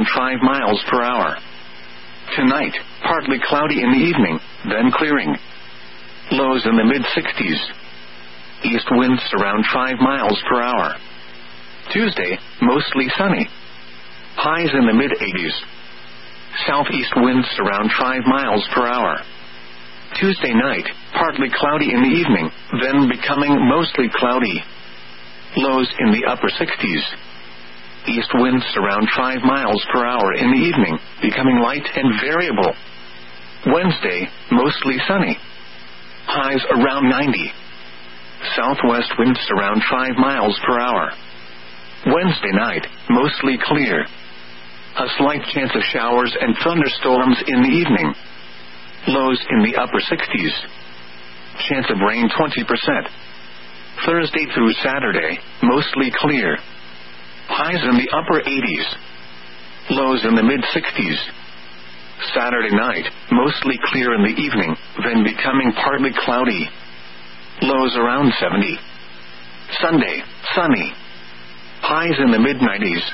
5 miles per hour. Tonight, partly cloudy in the evening, then clearing. Lows in the mid-60s. East winds around 5 miles per hour. Tuesday, mostly sunny. Highs in the mid-80s. Southeast winds around 5 miles per hour. Tuesday night, partly cloudy in the evening, then becoming mostly cloudy. Lows in the upper 60s. East winds around 5 miles per hour in the evening, becoming light and variable. Wednesday, mostly sunny. Highs around 90. Southwest winds around 5 miles per hour. Wednesday night, mostly clear. A slight chance of showers and thunderstorms in the evening. Lows in the upper 60s. Chance of rain 20%. Thursday through Saturday, mostly clear. Highs in the upper 80s. Lows in the mid-60s. Saturday night, mostly clear in the evening, then becoming partly cloudy. Lows around 70. Sunday, sunny. Highs in the mid-90s.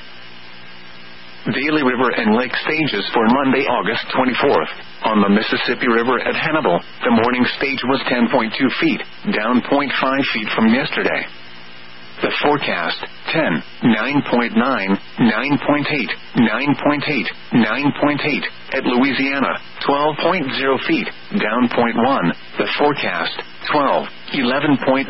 Daily river and lake stages for Monday, August 24th. On the Mississippi River at Hannibal, the morning stage was 10.2 feet, down 0.5 feet from yesterday. The forecast, 10, 9.9, 9.8, 9.8, 9.8. At Louisiana, 12.0 feet, down 0.1. The forecast, 12, 11.9,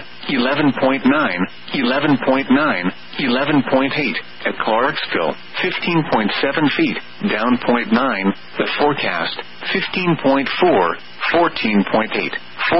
11.9, 11.9, 11.8. At Clarksville, 15.7 feet, down 0.9. The forecast, 15.4, 14.8,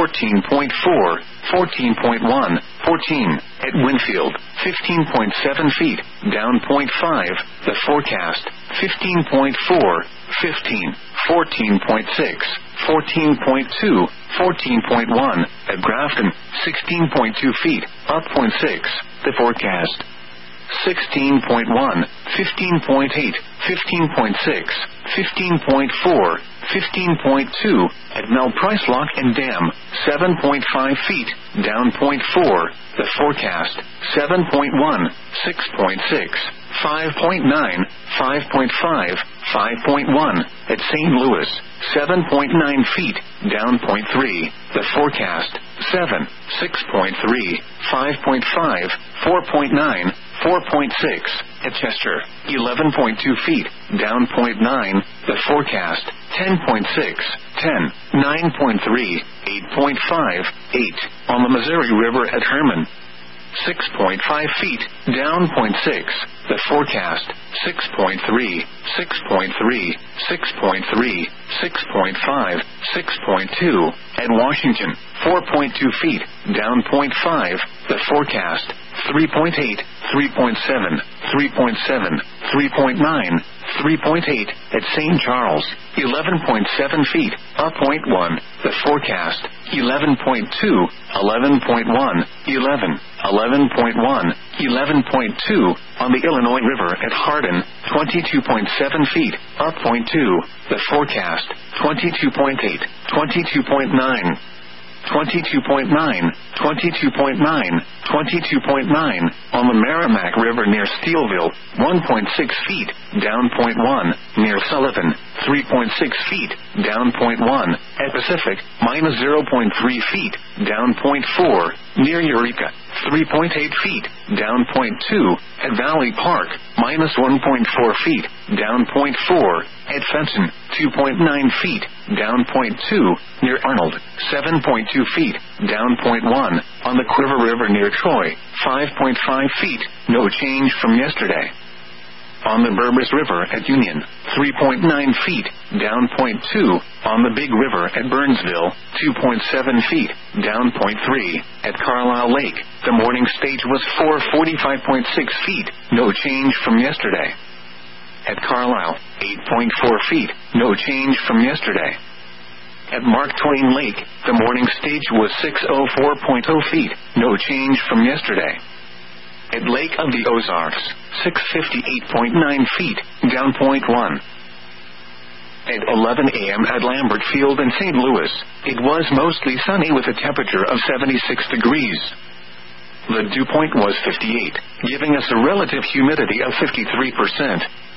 14.4, 14.1, 14. At Winfield, 15.7 feet, down 0.5. The forecast, 15.4, 15, 14.6, 14.2, 14.1. At Grafton, 16.2 feet, up 0.6. The forecast, 16.1, 15.8, 15.6, 15.4, 15.2. At Mel Price Lock and Dam, 7.5 feet, down 0.4. The forecast, 7.1, 6.6, 5.9, 5.5, 5.1. At St. Louis, 7.9 feet, down 0.3. The forecast, 7, 6.3, 5.5, 4.9, 4.6. At Chester, 11.2 feet, down 0.9. The forecast, 10.6, 10, 9.3, 8.5, 8. On the Missouri River at Herman, 6.5 feet, down 0.6. The forecast, 6.3, 6.3, 6.3, 6.5, 6.2. At Washington, 4.2 feet, down 0.5. The forecast, 3.8, 3.7, 3.7, 3.9, 3.8. At St. Charles, 11.7 feet, up 0.1. The forecast, 11.2, 11.1, 11, 11.1, 11.2. On the Illinois River at Hardin, 22.7 feet, up 0.2. The forecast, 22.8, 22.9. 22.9, 22.9, 22.9. On the Merrimack River near Steelville, 1.6 feet, down 0.1. Near Sullivan, 3.6 feet, down 0.1. At Pacific, minus 0.3 feet, down 0.4. Near Eureka, 3.8 feet, down 0.2. At Valley Park, minus 1.4 feet, down 0.4. At Fenton, 2.9 feet, down 0.2. Near Arnold, 7.2 feet, down 0.1. On the Quiver River near Troy, 5.5 feet, no change from yesterday. On the Burbus River at Union, 3.9 feet, down 0.2. On the Big River at Burnsville, 2.7 feet, down 0.3. At Carlisle Lake, the morning stage was 445.6 feet, no change from yesterday. At Carlisle, 8.4 feet, no change from yesterday. At Mark Twain Lake, the morning stage was 604.0 feet, no change from yesterday. At Lake of the Ozarks, 658.9 feet, down 0.1. At 11 a.m. at Lambert Field in St. Louis, it was mostly sunny with a temperature of 76 degrees. The dew point was 58, giving us a relative humidity of 53%.